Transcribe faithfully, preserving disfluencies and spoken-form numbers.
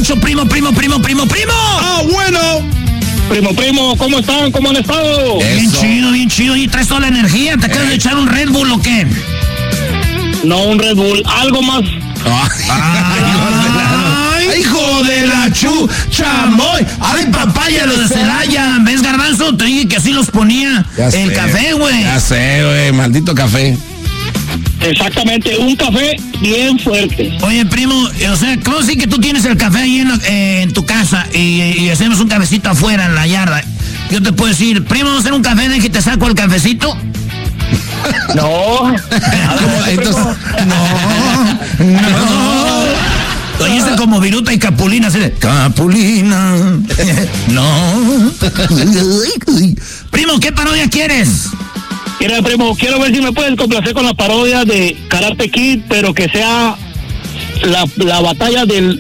rancho, primo, primo, primo, primo, primo. ¡Ah, bueno! Primo, primo, ¿cómo están? ¿Cómo han estado? Bien Eso. chido, bien chido. ¿Y traes toda la energía? ¿Te acabas de echar un Red Bull o qué? No, un Red Bull, algo más. ¡Ay, hijo de la chu, chamoy! ¡Ay, papaya, los de Celaya! ¿Ves, Garbanzo? Te dije que así los ponía Ya el sé, café, güey. Ya sé, güey, maldito café. Exactamente, un café bien fuerte. Oye, primo, o sea, ¿cómo sí que tú tienes el café ahí en, la- eh, en tu casa y, y hacemos un cafecito afuera en la yarda? Yo te puedo decir, primo, vamos a hacer un café, deje te saco el cafecito. No. ¿Cómo? Entonces, No, no. Oye, está como Viruta y Capulina, así de, Capulina. No. Primo, ¿qué parodia quieres? Mira, primo, quiero ver si me puedes complacer con la parodia de Karate Kid, pero que sea la, la batalla del